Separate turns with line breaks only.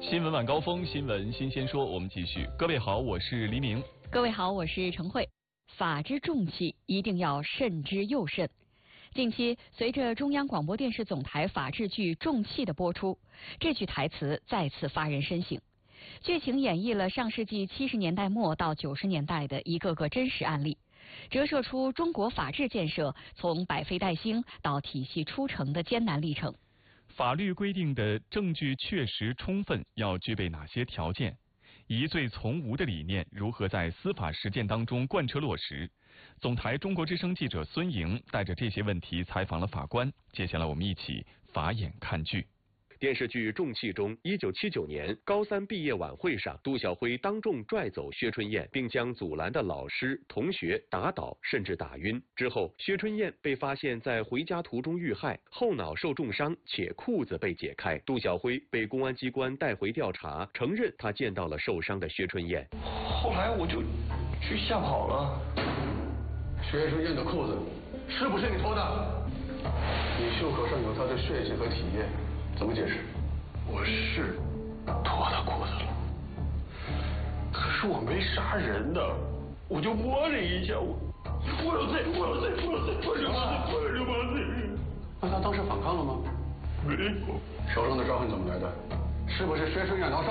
新闻晚高峰，新闻新鲜说，我们继续。各位好，我是黎明。
各位好，我是陈慧。法之重器，一定要慎之又慎。近期，随着中央广播电视总台法制剧《重器》的播出，这句台词再次发人深省。剧情演绎了上世纪70年代末到90年代的一个个真实案例，折射出中国法治建设从百废待兴到体系出城的艰难历程。
法律规定的证据确实充分要具备哪些条件？疑罪从无的理念如何在司法实践当中贯彻落实？总台中国之声记者孙莹带着这些问题采访了法官。接下来我们一起法眼看剧。
电视剧《重器》中，1979年高三毕业晚会上，杜小辉当众拽走薛春燕，并将阻拦的老师、同学打倒，甚至打晕。之后，薛春燕被发现在回家途中遇害，后脑受重伤，且裤子被解开。杜小辉被公安机关带回调查，承认他见到了受伤的薛春燕。
后来我就去吓跑了。
薛春燕的裤子是不是你脱的？你袖口上有她的血迹和体液。怎么解释？
我是脱他裤子了，可是我没杀人的，我就摸了一下，我有罪，
那他当时反抗了吗？
没有。
手上的伤痕怎么来的？是不是薛春燕挠伤？